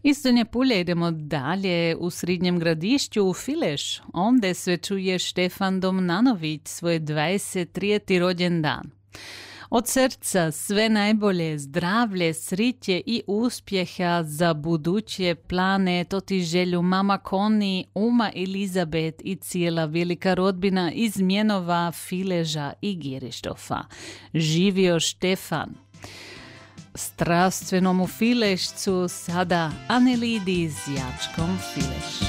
Isto nje pulje idemo dalje u Srednjem Gradišću u Fileš. Onde svečuje Štefan Domnanović svoj 23. rođendan. Od srca sve najbolje, zdravlje, sritje i uspjeha za buduće plane, to ti želju mama Koni, uma Elizabet i cijela velika rodbina iz Mjenova, Fileža i Girištofa. Živio Štefan! Strastvenom u Filešcu sada Annelidi s Jačkom Fileš.